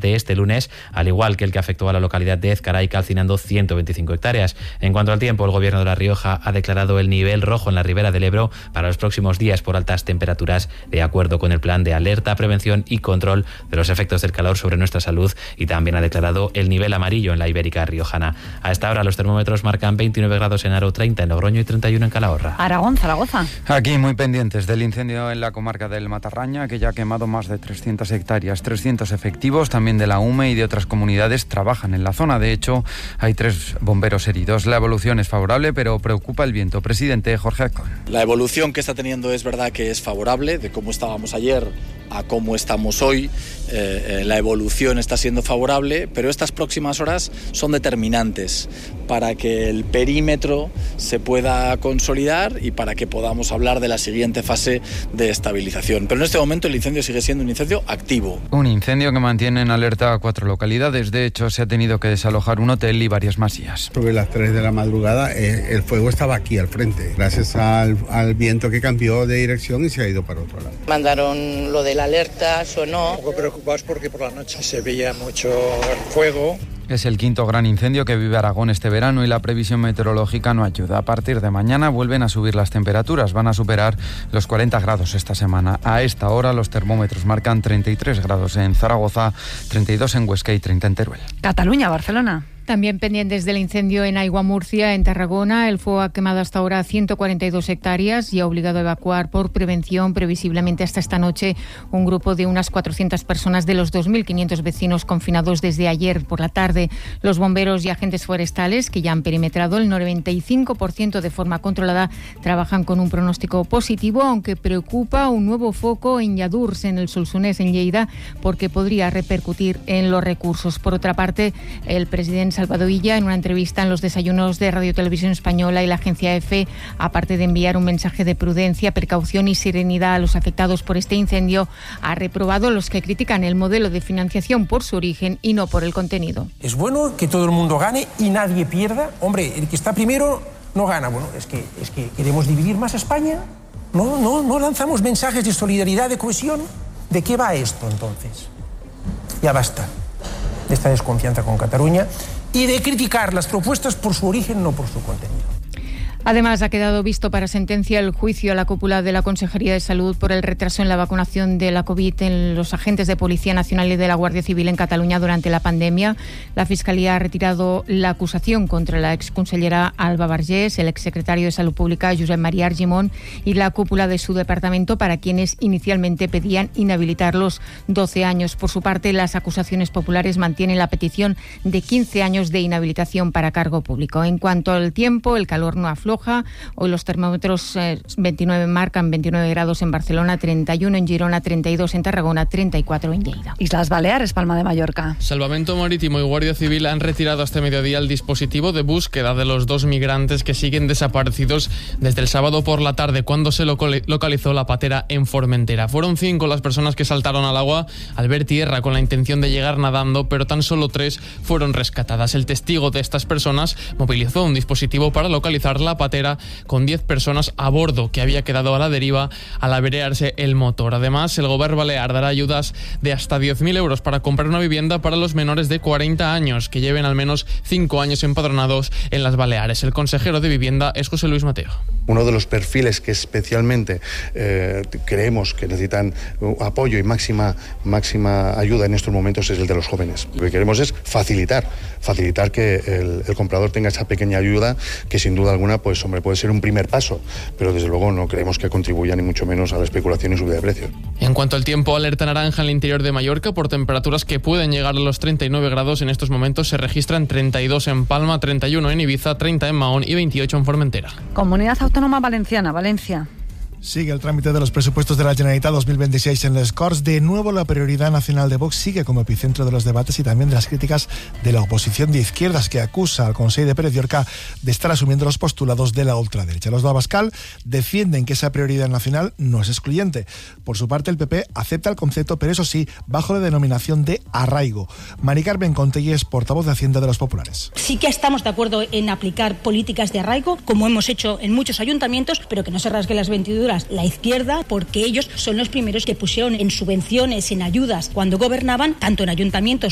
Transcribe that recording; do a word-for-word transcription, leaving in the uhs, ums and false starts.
de este lunes, al igual que el que afectó a la localidad de Ezcaray, calcinando ciento veinticinco hectáreas. En cuanto al tiempo, el Gobierno de La Rioja ha declarado el nivel rojo en la ribera del Ebro para los próximos días por altas temperaturas, de acuerdo con el plan de alerta, prevención y control de los efectos del calor sobre nuestra salud, y también ha declarado el nivel amarillo en la Ibérica riojana. A esta hora los termómetros marcan veintinueve grados en Aro, treinta en Logroño y treinta y uno en Calahorra. Aragón, Zaragoza. Aquí muy pendientes del incendio en la comarca del Matarraña, que ya ha quemado más de trescientas hectáreas. trescientos efectivos, también de la U M E y de otras comunidades, trabajan en la zona. De hecho, hay tres bomberos heridos. La evolución es favorable, pero preocupa el viento. Presidente Jorge Azcón. La evolución que está teniendo es verdad que es favorable, de cómo estábamos ayer a cómo estamos hoy. Eh, eh, la evolución está siendo favorable, pero estas próximas horas son determinantes para que el perímetro se pueda consolidar y para que podamos hablar de la siguiente fase de estabilización. Pero en este momento el incendio sigue siendo un incendio activo. Un incendio que mantiene en alerta a cuatro localidades. De hecho, se ha tenido que desalojar un hotel y varias masías. Sobre las tres de la madrugada, eh, el fuego estaba aquí al frente, gracias al, al viento que cambió de dirección y se ha ido para otro lado. Mandaron lo de la alerta, sonó. Un poco preocupados porque por la noche se veía mucho fuego. Es el quinto gran incendio que vive Aragón este verano y la previsión meteorológica no ayuda. A partir de mañana vuelven a subir las temperaturas, van a superar los cuarenta grados esta semana. A esta hora los termómetros marcan treinta y tres grados en Zaragoza, treinta y dos en Huesca y treinta en Teruel. Cataluña, Barcelona. También pendientes del incendio en Aigua Murcia, en Tarragona. El fuego ha quemado hasta ahora ciento cuarenta y dos hectáreas y ha obligado a evacuar por prevención, previsiblemente hasta esta noche, un grupo de unas cuatrocientas personas de los dos mil quinientos vecinos confinados desde ayer por la tarde. Los bomberos y agentes forestales, que ya han perimetrado el noventa y cinco por ciento de forma controlada, trabajan con un pronóstico positivo, aunque preocupa un nuevo foco en Lladurs, en el Solsonès, en Lleida, porque podría repercutir en los recursos. Por otra parte, el presidente Salvador Illa, en una entrevista en los desayunos de Radio Televisión Española y la agencia EFE, aparte de enviar un mensaje de prudencia, precaución y serenidad a los afectados por este incendio, ha reprobado a los que critican el modelo de financiación por su origen y no por el contenido. Es bueno que todo el mundo gane y nadie pierda. Hombre, el que está primero no gana. Bueno, es que, es que queremos dividir más a España. No, no, no lanzamos mensajes de solidaridad, de cohesión. ¿De qué va esto entonces? Ya basta de esta desconfianza con Cataluña y de criticar las propuestas por su origen, no por su contenido. Además, ha quedado visto para sentencia el juicio a la cúpula de la Consejería de Salud por el retraso en la vacunación de la COVID en los agentes de Policía Nacional y de la Guardia Civil en Cataluña durante la pandemia. La Fiscalía ha retirado la acusación contra la exconsellera Alba Vergés, el exsecretario de Salud Pública Josep María Argimon y la cúpula de su departamento, para quienes inicialmente pedían inhabilitarlos doce años. Por su parte, las acusaciones populares mantienen la petición de quince años de inhabilitación para cargo público. En cuanto al tiempo, el calor no afloja. Hoy los termómetros eh, veintinueve marcan veintinueve grados en Barcelona, treinta y uno en Girona, treinta y dos en Tarragona, treinta y cuatro en Lleida. Islas Baleares, Palma de Mallorca. Salvamento Marítimo y Guardia Civil han retirado hasta mediodía el dispositivo de búsqueda de los dos migrantes que siguen desaparecidos desde el sábado por la tarde, cuando se localizó la patera en Formentera. Fueron cinco las personas que saltaron al agua al ver tierra con la intención de llegar nadando, pero tan solo tres fueron rescatadas. El testigo de estas personas movilizó un dispositivo para localizar la patera con diez personas a bordo, que había quedado a la deriva al averiarse el motor. Además, el Gobierno Balear dará ayudas de hasta diez mil euros para comprar una vivienda para los menores de cuarenta años que lleven al menos cinco años empadronados en las Baleares. El consejero de Vivienda es José Luis Mateo. Uno de los perfiles que especialmente eh, creemos que necesitan apoyo y máxima, máxima ayuda en estos momentos es el de los jóvenes. Lo que queremos es facilitar, facilitar que el, el comprador tenga esa pequeña ayuda que sin duda alguna pues hombre, puede ser un primer paso, pero desde luego no creemos que contribuya ni mucho menos a la especulación y subida de precios. En cuanto al tiempo, alerta naranja en el interior de Mallorca por temperaturas que pueden llegar a los treinta y nueve grados. En estos momentos se registran treinta y dos en Palma, treinta y uno en Ibiza, treinta en Mahón y veintiocho en Formentera. Comunidad Autónoma Valenciana, Valencia. Sigue el trámite de los presupuestos de la Generalitat dos mil veintiséis en les Corts. De nuevo, la prioridad nacional de Vox sigue como epicentro de los debates y también de las críticas de la oposición de izquierdas, que acusa al Consell de Pérez Llorca de estar asumiendo los postulados de la ultraderecha. Los de Abascal defienden que esa prioridad nacional no es excluyente. Por su parte, el P P acepta el concepto, pero eso sí, bajo la denominación de arraigo. Mari Carmen Contegui es portavoz de Hacienda de los Populares. Sí que estamos de acuerdo en aplicar políticas de arraigo, como hemos hecho en muchos ayuntamientos, pero que no se rasguen las vestiduras la izquierda, porque ellos son los primeros que pusieron en subvenciones, en ayudas, cuando gobernaban, tanto en ayuntamientos